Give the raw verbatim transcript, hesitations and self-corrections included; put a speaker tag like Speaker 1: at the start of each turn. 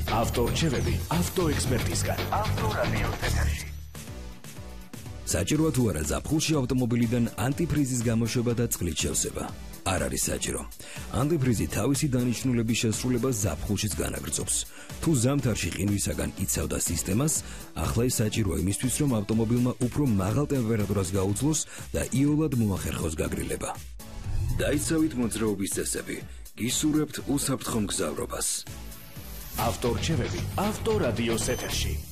Speaker 1: ავტორჩევები ავტოექსპერტისგან. ავტორადიო ეთერში.
Speaker 2: საჭიროა თუ არა ზაფხულში ავტომობილიდან ანტიფრიზის გამოშვება და წყლით შევსება? არ არის საჭირო. ანტიფრიზი თავისი დანიშნულების შესრულებას ზაფხულშიც განაგრძობს. თუ ზამთარში ყინვისაგან იცავდა სისტემას, ახლა ეს საჭიროა იმისთვის, რომ ავტომობილმა უფრო მაღალ ტემპერატურას გაუძლოს და იოლად მოახერხოს გაგრილება. დაიცავით მოძრაობის წესები, გისურვებთ უსაფრთხო მგზავრობას.
Speaker 1: ავტორჩევები ავტორადიოს ეთერში.